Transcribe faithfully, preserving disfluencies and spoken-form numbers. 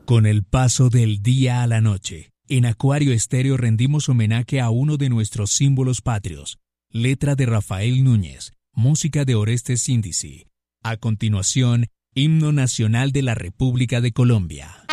Con el paso del día a la noche, en Acuario Estéreo rendimos homenaje a uno de nuestros símbolos patrios. Letra de Rafael Núñez, música de Orestes Índice. A continuación, Himno Nacional de la República de Colombia.